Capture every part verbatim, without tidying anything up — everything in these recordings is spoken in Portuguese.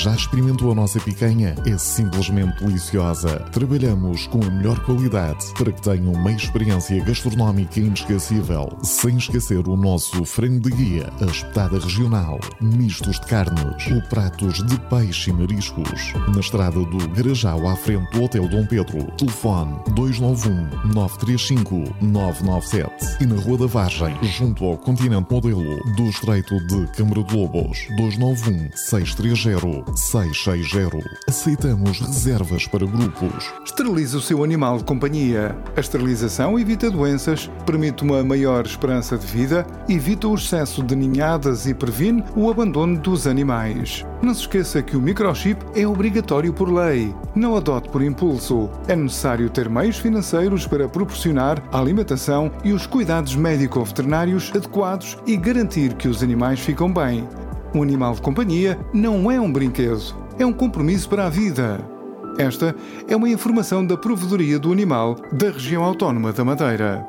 Já experimentou a nossa picanha? É simplesmente deliciosa. Trabalhamos com a melhor qualidade para que tenham uma experiência gastronómica inesquecível. Sem esquecer o nosso frango de guia, a espetada regional, mistos de carnes ou pratos de peixe e mariscos. Na estrada do Garajal, à frente do Hotel Dom Pedro. Telefone dois nove um, nove três cinco, nove nove sete. E na Rua da Vargem, junto ao Continente Modelo do Estreito de Câmara de Lobos. dois nove um, seis três zero, seis seis zero. Aceitamos reservas para grupos. Esterilize o seu animal de companhia. A esterilização evita doenças, permite uma maior esperança de vida, evita o excesso de ninhadas e previne o abandono dos animais. Não se esqueça que o microchip é obrigatório por lei. Não adote por impulso. É necessário ter meios financeiros para proporcionar a alimentação e os cuidados médico-veterinários adequados e garantir que os animais ficam bem. Um animal de companhia não é um brinquedo, é um compromisso para a vida. Esta é uma informação da Provedoria do Animal da Região Autónoma da Madeira.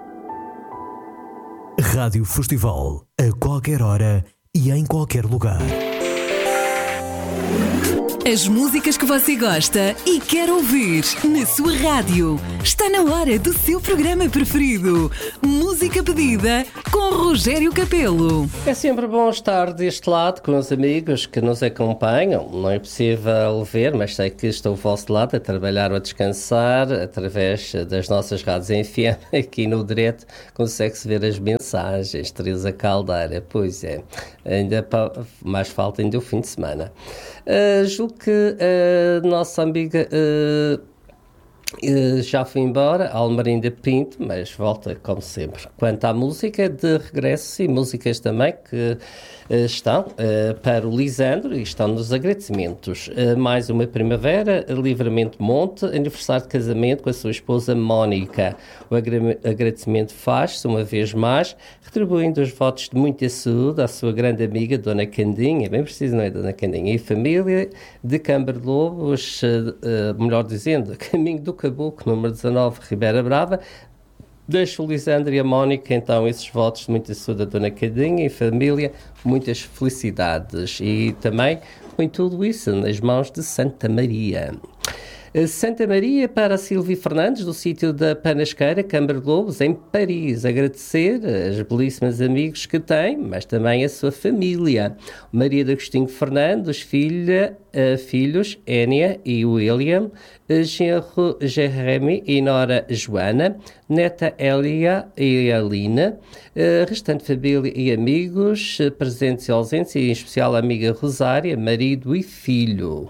Rádio Festival, a qualquer hora e em qualquer lugar. As músicas que você gosta e quer ouvir na sua rádio. Está na hora do seu programa preferido. Música pedida com Rogério Capelo. É sempre bom estar deste lado com os amigos que nos acompanham. Não é possível ver, mas sei que estou ao vosso lado a trabalhar ou a descansar através das nossas rádios em F M. Aqui no direto consegue-se ver as mensagens. Teresa Caldeira, pois é, ainda mais falta ainda o fim de semana. Uh, julgo que a nossa amiga uh, uh, já foi embora, Almarinda Pinto, mas volta como sempre. Quanto à música, de regresso, e músicas também que uh, estão uh, para o Lisandro e estão nos agradecimentos. Uh, mais uma primavera, Livramento Monte, aniversário de casamento com a sua esposa Mónica. O agra- agradecimento faz-se uma vez mais, retribuindo os votos de muita saúde à sua grande amiga, Dona Candinha, bem preciso, não é, Dona Candinha, e família de Câmara de Lobos, uh, uh, melhor dizendo, Caminho do Caboclo, número dezanove, Ribeira Brava. Deixo o Lisandro e a Mónica, então, esses votos de muita saúde à Dona Candinha e família, muitas felicidades. E também põe tudo isso nas mãos de Santa Maria. Santa Maria para a Silvia Fernandes, do sítio da Panasqueira, Câmara de Lobos, em Paris. Agradecer as belíssimas amigos que tem, mas também a sua família. Maria de Agostinho Fernandes, filha, uh, filhos, Énia e William, uh, genro Jeremy e nora Joana, neta Elia e Alina, uh, restante família e amigos, uh, presentes e ausentes, e em especial a amiga Rosária, marido e filho.